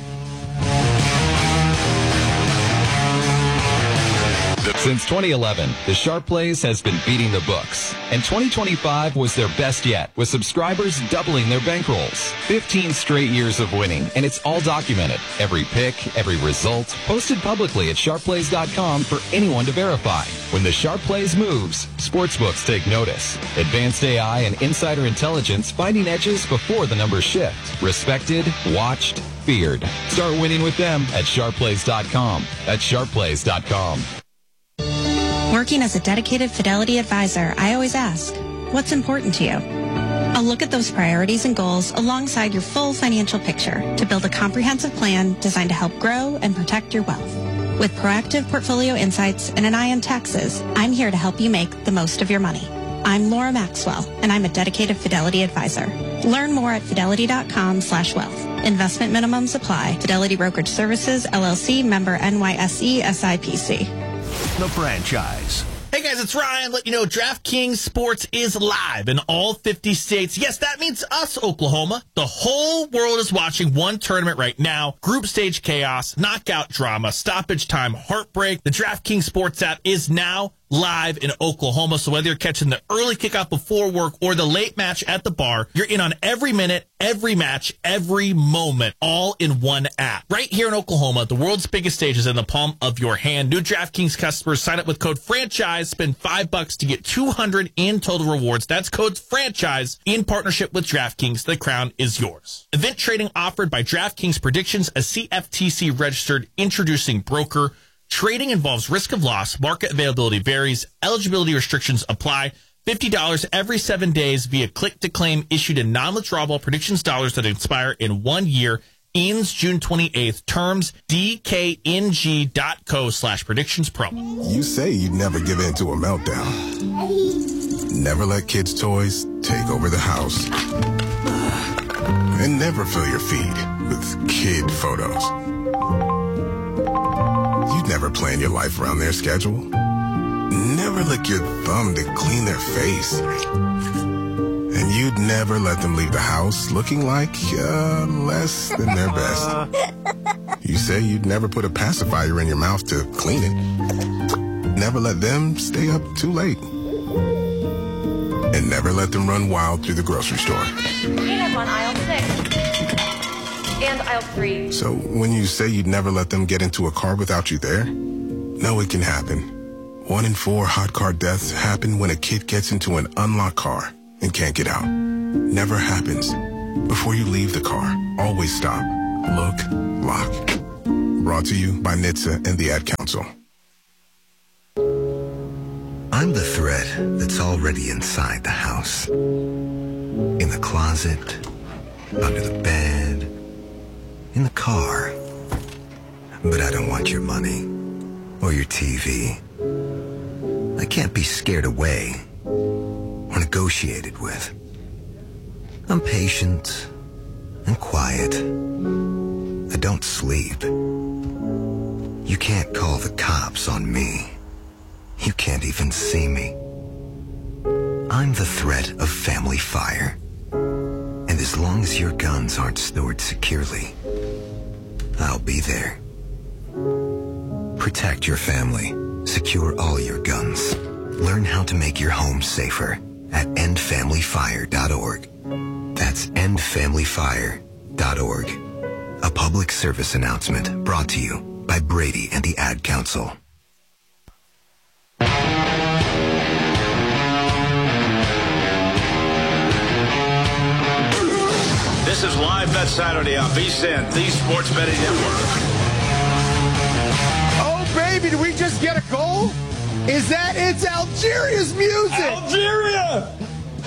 Since twenty eleven, the Sharp Plays has been beating the books, and twenty twenty-five was their best yet, with subscribers doubling their bankrolls. fifteen straight years of winning, and it's all documented. Every pick, every result, posted publicly at sharp plays dot com for anyone to verify. When the Sharp Plays moves, sportsbooks take notice. Advanced A I and insider intelligence finding edges before the numbers shift. Respected, watched, feared. Start winning with them at sharp plays dot com. That's sharp plays dot com. Working as a dedicated Fidelity advisor, I always ask, what's important to you? I'll look at those priorities and goals alongside your full financial picture to build a comprehensive plan designed to help grow and protect your wealth. With proactive portfolio insights and an eye on taxes, I'm here to help you make the most of your money. I'm Laura Maxwell, and I'm a dedicated Fidelity advisor. Learn more at fidelity dot com slash wealth. Investment minimums apply. Fidelity Brokerage Services, L L C, member N Y S E S I P C. The franchise. Hey guys, it's Ryan. Let you know DraftKings Sports is live in all fifty states. Yes, that means us, Oklahoma. The whole world is watching one tournament right now. Group stage chaos, knockout drama, stoppage time, heartbreak. The DraftKings Sports app is now live in Oklahoma. So whether you're catching the early kickoff before work or the late match at the bar, you're in on every minute, every match, every moment, all in one app. Right here in Oklahoma, the world's biggest stage is in the palm of your hand. New DraftKings customers sign up with code FRANCHISE, spend five bucks to get two hundred in total rewards. That's code FRANCHISE in partnership with DraftKings. The crown is yours. Event trading offered by DraftKings Predictions, a C F T C registered introducing broker. Trading involves risk of loss. Market availability varies. Eligibility restrictions apply. fifty dollars every seven days via click to claim issued in non-withdrawable predictions dollars that expire in one year. Ends June twenty-eighth. Terms D K N G dot co slash predictions promo. You say you'd never give in to a meltdown. Never let kids' toys take over the house. And never fill your feed with kid photos. You'd never plan your life around their schedule. Never lick your thumb to clean their face. And you'd never let them leave the house looking like uh, less than their best. You say you'd never put a pacifier in your mouth to clean it. Never let them stay up too late. And never let them run wild through the grocery store. Peanut on aisle six. And aisle three. So when you say you'd never let them get into a car without you there, no, it can happen. One in four hot car deaths happen when a kid gets into an unlocked car and can't get out. Never happens. Before you leave the car, always stop, look, lock. Brought to you by N H T S A and the Ad Council. I'm the thread that's already inside the house. In the closet, under the bed, in the car. But I don't want your money or your T V. I can't be scared away or negotiated with. I'm patient and quiet. I don't sleep. You can't call the cops on me. You can't even see me. I'm the threat of family fire. And as long as your guns aren't stored securely, I'll be there. Protect your family. Secure all your guns. Learn how to make your home safer at end family fire dot org. That's end family fire dot org. A public service announcement brought to you by Brady and the Ad Council. This is Live Bet Saturday on V S I N, the Sports Betting Network. Oh, baby, did we just get a goal? Is that it's Algeria's music? Algeria!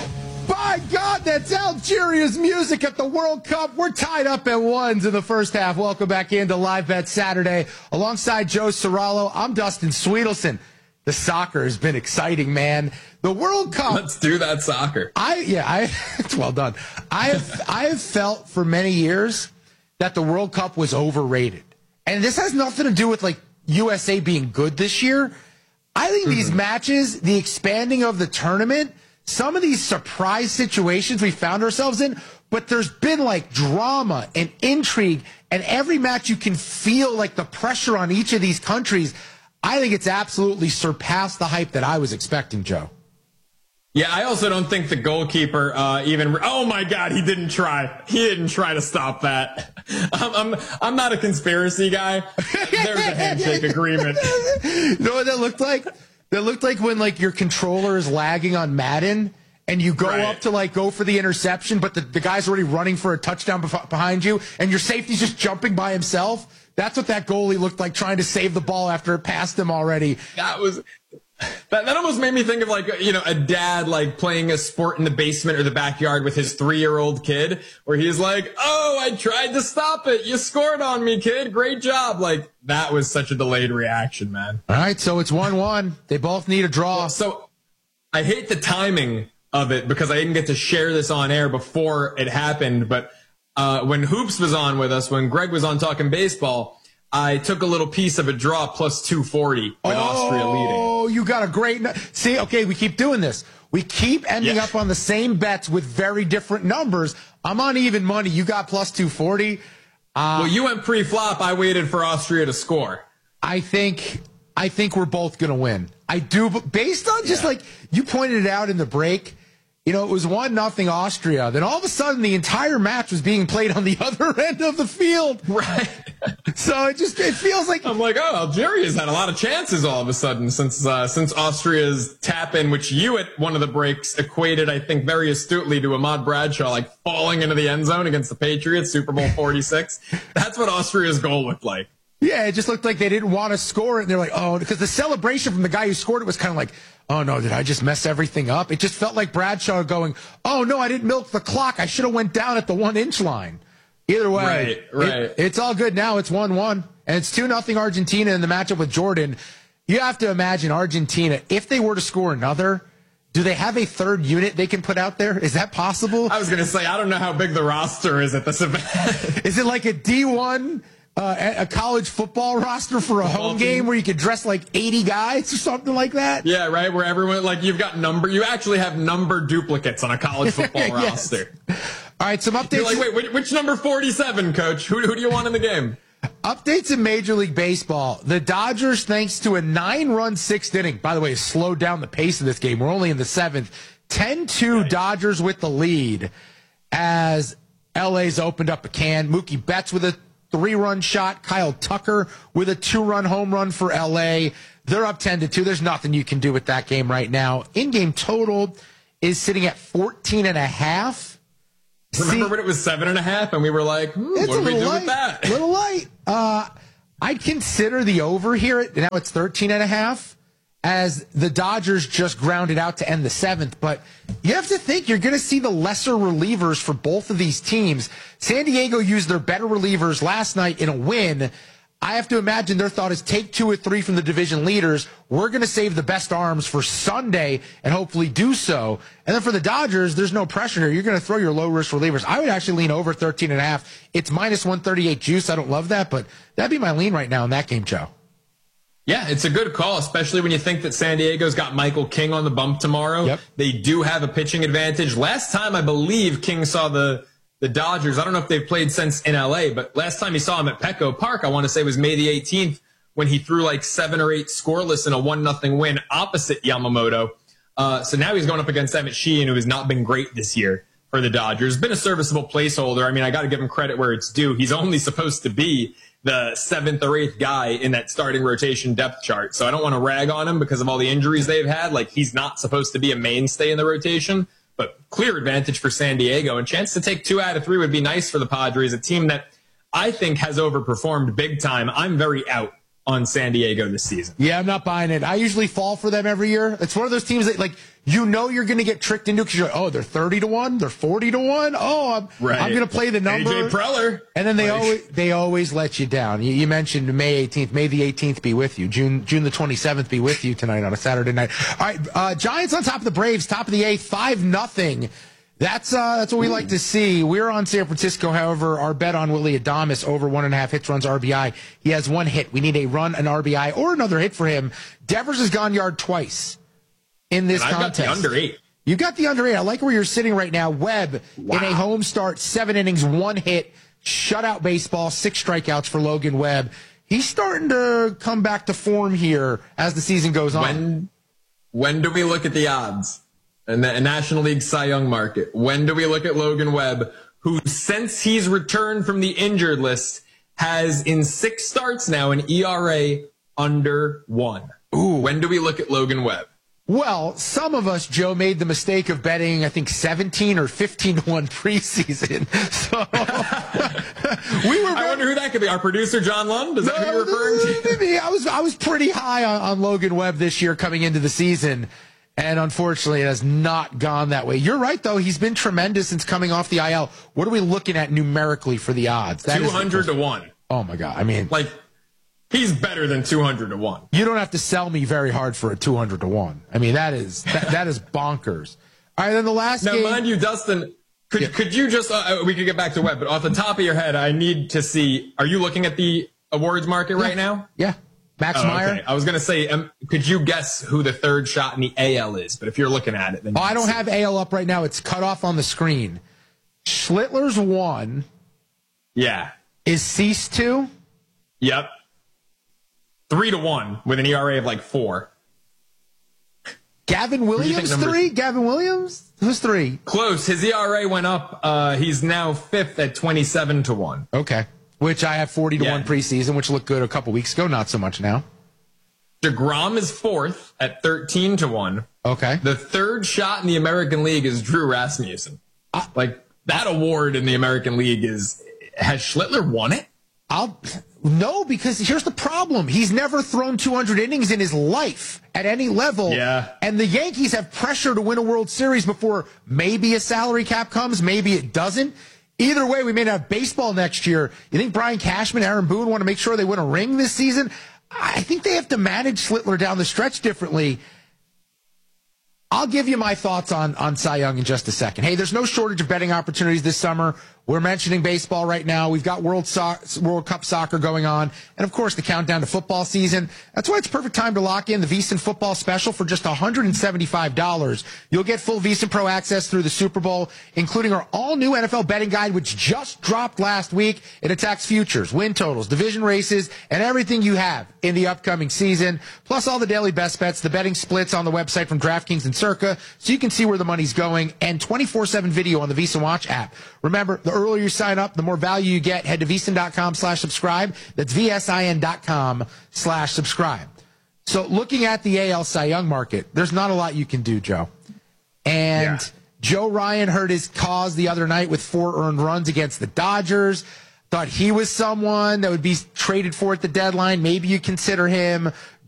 By God, that's Algeria's music at the World Cup. We're tied up at ones in the first half. Welcome back into Live Bet Saturday. Alongside Joe Serralo, I'm Dustin Sweetelson. The soccer has been exciting, man. The World Cup. Let's do that soccer. I yeah, I it's well done. I have I have felt for many years that the World Cup was overrated. And this has nothing to do with like U S A being good this year. I think mm-hmm. these matches, the expanding of the tournament, some of these surprise situations we found ourselves in, but there's been like drama and intrigue, and every match you can feel like the pressure on each of these countries. I think it's absolutely surpassed the hype that I was expecting, Joe. Yeah, I also don't think the goalkeeper uh, even. Oh my God, he didn't try. He didn't try to stop that. I'm I'm, I'm not a conspiracy guy. There's a handshake agreement. You know what that looked like? That looked like when like your controller is lagging on Madden and you go right. up to like go for the interception, but the, the guy's already running for a touchdown bef- behind you, and your safety's just jumping by himself. That's what that goalie looked like, trying to save the ball after it passed him already. That was that, that almost made me think of like, you know, a dad like playing a sport in the basement or the backyard with his three-year-old kid, where he's like, "Oh, I tried to stop it. You scored on me, kid. Great job." Like, that was such a delayed reaction, man. All right, so it's one one. They both need a draw. Well, so I hate the timing of it because I didn't get to share this on air before it happened, but Uh, when Hoops was on with us, when Greg was on talking baseball, I took a little piece of a draw plus two forty with oh, Austria leading. Oh, you got a great... See, okay, we keep doing this. We keep ending yeah. up on the same bets with very different numbers. I'm on even money. You got plus two forty. Uh, well, you went pre-flop. I waited for Austria to score. I think I think we're both going to win. I do, but based on just yeah. like you pointed it out in the break, you know, it was one nothing Austria. Then all of a sudden, the entire match was being played on the other end of the field. Right. So it just it feels like I'm like, oh, Algeria's had a lot of chances all of a sudden since uh, since Austria's tap in, which you at one of the breaks equated, I think, very astutely to Ahmad Bradshaw, like falling into the end zone against the Patriots, Super Bowl forty-six. That's what Austria's goal looked like. Yeah, it just looked like they didn't want to score it. And they're like, oh, because the celebration from the guy who scored it was kind of like, oh, no, did I just mess everything up? It just felt like Bradshaw going, oh, no, I didn't milk the clock. I should have went down at the one-inch line. Either way, right, right. It, it's all good now. It's one one, and it's two nothing Argentina in the matchup with Jordan. You have to imagine Argentina, if they were to score another, do they have a third unit they can put out there? Is that possible? I was going to say, I don't know how big the roster is at this event. Is it like a D one uh, a college football roster for a Football home team. game where you could dress like eighty guys or something like that? Yeah, right. Where everyone, like, you've got number, you actually have number duplicates on a college football Yes. roster. All right, some updates. You're like, wait, which, which number forty-seven, coach? Who, who do you want in the game? Updates in Major League Baseball. The Dodgers, thanks to a nine-run sixth inning, by the way, slowed down the pace of this game. We're only in the seventh. ten two nice. Dodgers with the lead as L A's opened up a can. Mookie Betts with a three-run shot. Kyle Tucker with a two-run home run for L A. They're up ten to two. There's nothing you can do with that game right now. In-game total is sitting at fourteen and a half. Remember See, when it was seven and a half and we were like, hmm, it's what a do we little do light, with that? A little light. Uh, I'd consider the over here. Now it's thirteen and a half as the Dodgers just grounded out to end the seventh. But you have to think you're going to see the lesser relievers for both of these teams. San Diego used their better relievers last night in a win. I have to imagine their thought is take two or three from the division leaders. We're going to save the best arms for Sunday and hopefully do so. And then for the Dodgers, there's no pressure here. You're going to throw your low-risk relievers. I would actually lean over thirteen and a half. It's minus one thirty-eight juice. I don't love that, but that'd be my lean right now in that game, Joe. Yeah, it's a good call, especially when you think that San Diego's got Michael King on the bump tomorrow. Yep. They do have a pitching advantage. Last time, I believe, King saw the the Dodgers. I don't know if they've played since in L A, but last time he saw him at Petco Park, I want to say was May the eighteenth, when he threw like seven or eight scoreless in a one nothing win opposite Yamamoto. Uh, so now he's going up against Emmett Sheehan, who has not been great this year for the Dodgers. Been a serviceable placeholder. I mean, I got to give him credit where it's due. He's only supposed to be the seventh or eighth guy in that starting rotation depth chart. So I don't want to rag on him because of all the injuries they've had. Like, he's not supposed to be a mainstay in the rotation. But clear advantage for San Diego. And chance to take two out of three would be nice for the Padres, a team that I think has overperformed big time. I'm very out on San Diego this season. Yeah, I'm not buying it. I usually fall for them every year. It's one of those teams that, like, you know you're going to get tricked into because you're like, oh, they're thirty to one, they're forty to one. Oh, I'm, right. I'm going to play the number. A J Preller. And then they like. always they always let you down. You, you mentioned May eighteenth. May the eighteenth be with you. June June the twenty-seventh be with you tonight on a Saturday night. All right, uh, Giants on top of the Braves, top of the eighth, five nothing. That's uh, that's what we like to see. We're on San Francisco, however. Our bet on Willy Adames over one and a half hits, runs, R B I. He has one hit. We need a run, an R B I, or another hit for him. Devers has gone yard twice in this and I've contest. got the under eight. You got the under eight. I like where you're sitting right now. Webb wow. in a home start, seven innings, one hit, shutout baseball, six strikeouts for Logan Webb. He's starting to come back to form here as the season goes on. When, when do we look at the odds? And the National League Cy Young market. When do we look at Logan Webb, who since he's returned from the injured list has in six starts now an E R A under one? Ooh. When do we look at Logan Webb? Well, some of us, Joe, made the mistake of betting, I think, seventeen or fifteen to one preseason. So we were. I wonder who that could be. Our producer, John Lund? Is that who you're referring to? I was, I was pretty high on, on Logan Webb this year coming into the season. And unfortunately, it has not gone that way. You're right, though. He's been tremendous since coming off the I L. What are we looking at numerically for the odds? That two hundred to one. Oh, my God. I mean, like, he's better than two hundred to one. You don't have to sell me very hard for a two hundred to one. I mean, that is that, that is bonkers. All right, then the last now, game. Now, mind you, Dustin, could, yeah. could you just, uh, we could get back to Webb, but off the top of your head, I need to see, are you looking at the awards market yeah. right now? Yeah. Max oh, Meyer. Okay. I was going to say, um, could you guess who the third shot in the A L is? But if you're looking at it, then oh, I don't have A L up right now. It's cut off on the screen. Schlittler's one. Yeah. Is Cease two? Yep. Three to one with an E R A of like four. Gavin Williams three? Gavin Williams? Who's three? Close. His E R A went up. Uh, he's now fifth at twenty-seven to one. Okay. Which I have forty to yeah. one preseason, which looked good a couple weeks ago. Not so much now. DeGrom is fourth at thirteen to one. Okay. The third shot in the American League is Drew Rasmussen. Uh, like, that award in the American League is, has Schlittler won it? I'll no, because here's the problem. He's never thrown two hundred innings in his life at any level. Yeah. And the Yankees have pressure to win a World Series before maybe a salary cap comes, maybe it doesn't. Either way, we may not have baseball next year. You think Brian Cashman, Aaron Boone want to make sure they win a ring this season? I think they have to manage Schlittler down the stretch differently. I'll give you my thoughts on, on Cy Young in just a second. Hey, there's no shortage of betting opportunities this summer. We're mentioning baseball right now. We've got World, so- World Cup soccer going on. And, of course, the countdown to football season. That's why it's perfect time to lock in the VSiN football special for just one hundred seventy-five dollars. You'll get full VSiN Pro access through the Super Bowl, including our all-new N F L betting guide, which just dropped last week. It attacks futures, win totals, division races, and everything you have in the upcoming season, plus all the daily best bets, the betting splits on the website from DraftKings and Circa, so you can see where the money's going, and twenty-four seven video on the VSiN Watch app. Remember, the earlier you sign up, the more value you get. Head to VSiN.com slash subscribe. That's V-S-I-N dot com slash subscribe. So looking at the A L Cy Young market, there's not a lot you can do, Joe. And yeah. Joe Ryan hurt his cause the other night with four earned runs against the Dodgers. Thought he was someone that would be traded for at the deadline. Maybe you consider him.